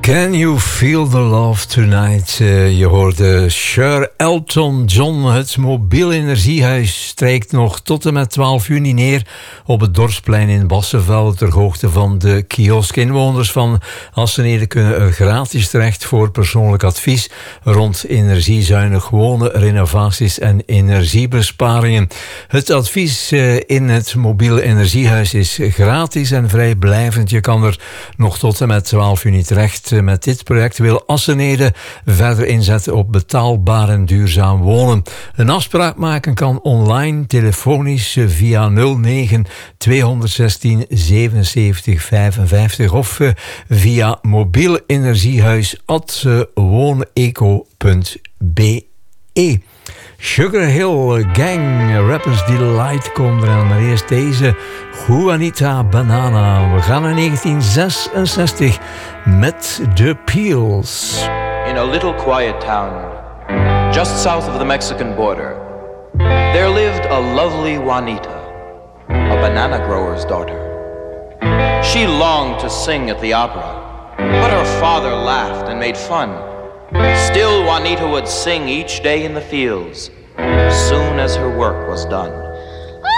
Can you feel the love tonight? Je hoorde Sir Elton John. Het mobiel energiehuis strijkt nog tot en met 12 juni neer op het Dorpsplein in Bassenvelde ter hoogte van de kiosk. Inwoners van Assenede kunnen er gratis terecht voor persoonlijk advies rond energiezuinig wonen, renovaties en energiebesparingen. Het advies in het mobiel energiehuis is gratis en vrijblijvend. Je kan er nog tot en met 12 juni terecht. Met dit project wil Assenede verder inzetten op betaalbaar en duurzaam wonen. Een afspraak maken kan online, telefonisch via 09 216 77 55 of via mobielenergiehuis@wooneco.be. Sugar Hill Gang, Rappers Delight komt eraan, maar eerst deze Juanita Banana. We gaan naar 1966 met The Peels. In a little quiet town, just south of the Mexican border, there lived a lovely Juanita, a banana grower's daughter. She longed to sing at the opera, but her father laughed and made fun. Still, Juanita would sing each day in the fields, as soon as her work was done.